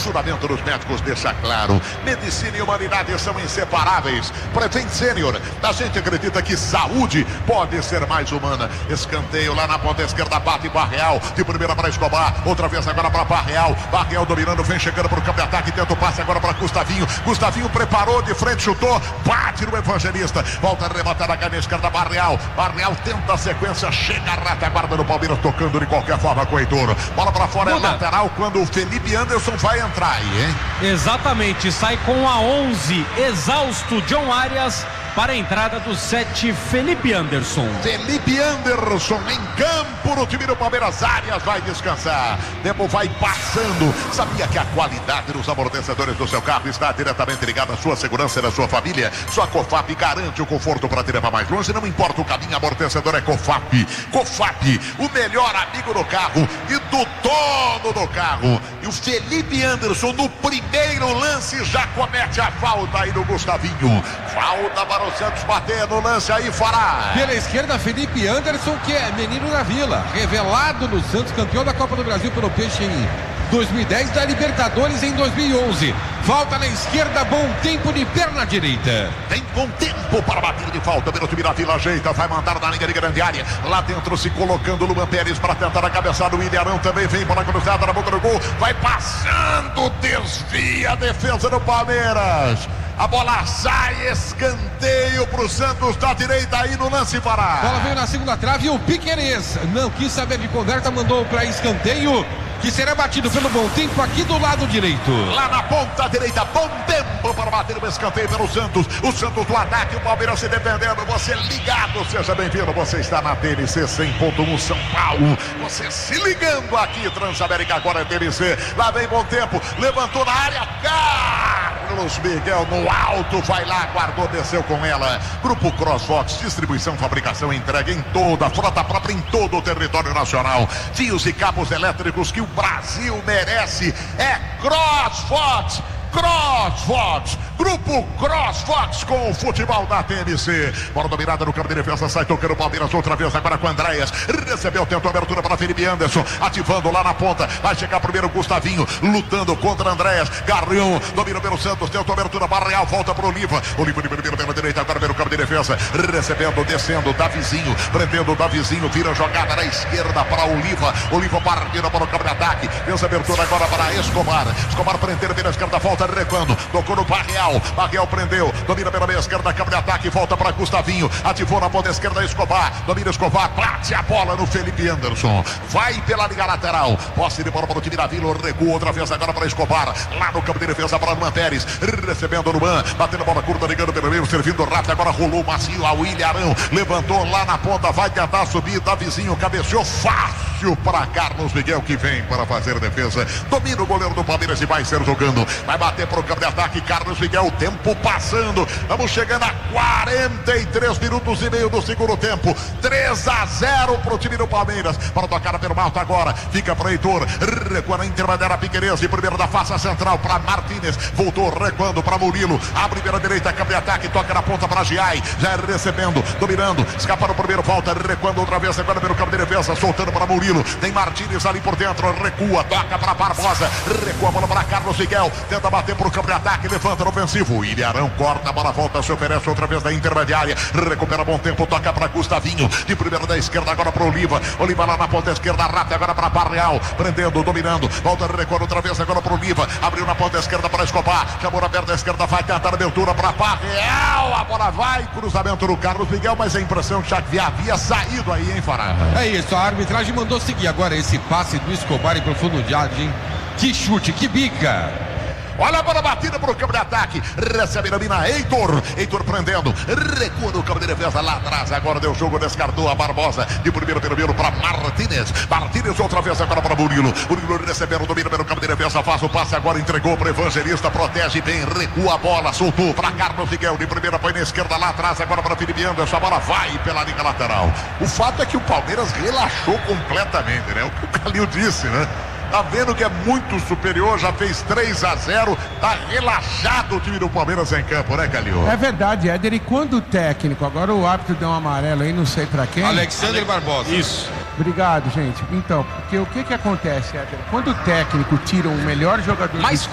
juramento dos médicos deixa claro. Medicina e humanidade são inseparáveis. Prevent Senior, a gente acredita que saúde pode ser mais humana. Escanteio lá na ponta esquerda, bate Barreal, de primeira para Escobar, outra vez agora para Barreal. Barreal dominando, vem chegando para o campo de ataque, tenta o passe agora para Gustavinho. Gustavinho preparou de frente, chutou, bate no Evangelista, volta a rematar na canha esquerda, Barreal. Barreal tenta a sequência, chega a retaguarda do Palmeiras, tocando de qualquer forma com o Heitor. Bola para fora, é lateral quando o Felipe Anderson vai entrar aí, hein? Exatamente, sai com a 11, exausto John Arias, para a entrada do 7, Felipe Anderson. Felipe Anderson em campo no time do Palmeiras. Arias vai descansar. Tempo vai passando. Sabia que a qualidade dos amortecedores do seu carro está diretamente ligada à sua segurança e da sua família? Sua Cofap garante o conforto para te levar mais longe. Não importa o caminho, amortecedor é Cofap. Cofap, o melhor amigo do carro e do dono do carro. E o Felipe Anderson, no primeiro lance, já comete a falta aí do Gustavinho. Falta para o Santos bater no lance aí, Fará. Pela esquerda, Felipe Anderson, que é menino da Vila, revelado no Santos, campeão da Copa do Brasil pelo Peixe em 2010, da Libertadores em 2011. Falta na esquerda, bom tempo de perna direita. Tem bom tempo para bater de falta. Pelo time da Vila, ajeita, vai mandar na linha de grande área. Lá dentro se colocando Luan Pérez para tentar a cabeçada. O Ilharão também vem para a cruzada na boca do gol. Vai passando, desvia a defesa do Palmeiras. A bola sai, escanteio pro Santos da direita aí no lance, Pará. Bola veio na segunda trave e o Piquerez não quis saber de conversa, mandou para escanteio, que será batido pelo bom tempo aqui do lado direito. Lá na ponta direita, bom tempo para bater o escanteio pelo Santos. O Santos do ataque, o Palmeiras se defendendo. Você ligado, seja bem-vindo. Você está na TNC 100.1 São Paulo. Você se ligando aqui, Transamérica agora é TNC. Lá vem bom tempo, levantou na área, Carlos Miguel no alto, vai lá, guardou, desceu com ela. Grupo CrossFox, distribuição, fabricação e entrega em toda a frota própria, em todo o território nacional. Fios e cabos elétricos que o Brasil merece. É CrossFox. CrossFox, Grupo CrossFox com o futebol da TNC. Bola dominada no campo de defesa, sai tocando o Palmeiras outra vez agora com Andréas. Recebeu, tentou abertura para Felipe Anderson, ativando lá na ponta. Vai chegar primeiro Gustavinho, lutando contra Andréas. Garrião, domina pelo Santos, tentou abertura para Real, volta para o Oliva. Oliva de primeiro pela direita, agora pelo campo de defesa. Recebendo, descendo, Davizinho, prendendo o Davizinho, vira a jogada na esquerda para Oliva. Oliva partindo para o campo de ataque. Fez abertura agora para Escobar. Escobar prendendo pela esquerda, volta recuando, tocou no Barreal. Barreal prendeu, domina pela meia esquerda, campo de ataque, volta para Gustavinho, ativou na ponta esquerda Escobar, domina Escobar, bate a bola no Felipe Anderson, vai pela linha lateral, posse de bola para o time da Vila, recua outra vez agora para Escobar, lá no campo de defesa para Luan Pérez, recebendo o Luan, batendo a bola curta, ligando pelo meio, servindo rápido, agora rolou macio ao Ilharão, levantou lá na ponta, vai tentar subir, Davizinho cabeceou fácil para Carlos Miguel, que vem para fazer a defesa, domina o goleiro do Palmeiras e vai ser jogando, vai bater para o campo de ataque, Carlos Miguel, tempo passando, vamos chegando a 43 minutos e meio do segundo tempo, 3-0 para o time do Palmeiras, para tocar pelo alto agora, fica para Heitor, recua na intermediária Piquerez, e primeiro da face central para Martínez, voltou recuando para Murilo, abre pela direita, campo de ataque, toca na ponta para Giai, já recebendo, dominando, escapa no primeiro, volta, recuando outra vez, agora pelo campo de defesa, soltando para Murilo, tem Martínez ali por dentro, recua, toca para Barbosa, recua a bola para Carlos Miguel, tenta bater para o campo de ataque, levanta no ofensivo, Ilharão corta, a bola volta, se oferece outra vez da intermediária, recupera bom tempo, toca para Gustavinho, de primeira da esquerda agora para Oliva, Oliva lá na ponta esquerda, rápido agora para Barreal, prendendo, dominando, volta, recua outra vez agora para Oliva, abriu na ponta esquerda para Escobar, chamou na perna esquerda, vai tentar a abertura para Barreal, a bola vai, cruzamento do Carlos Miguel, mas a impressão que já havia saído aí, hein, Fará? É isso, a arbitragem mandou seguir agora esse passe do Escobar em profundidade, hein? Que chute, que bica! Olha a bola batida para o campo de ataque, recebe na mina Heitor, Heitor prendendo, recua no campo de defesa lá atrás, agora deu jogo, descartou a Barbosa, de primeiro pelo meio para Martínez, Martínez outra vez agora para Murilo, Murilo recebendo, domina pelo campo de defesa, faz o passe agora, entregou para Evangelista, protege bem, recua a bola, soltou para Carlos Miguel, de primeira põe na esquerda lá atrás, agora para Felipe Anderson, a bola vai pela linha lateral. O fato é que o Palmeiras relaxou completamente, né? O que o Calil disse, né? Tá vendo que é muito superior, já fez 3-0, tá relaxado o time do Palmeiras em campo, né, Calil? É verdade, Éder, e quando o técnico, agora o árbitro deu um amarelo aí, não sei pra quem. Alexandre Barbosa. Isso. Obrigado, gente. Então, porque o que acontece, Éder? Quando o técnico tira o melhor jogador Mais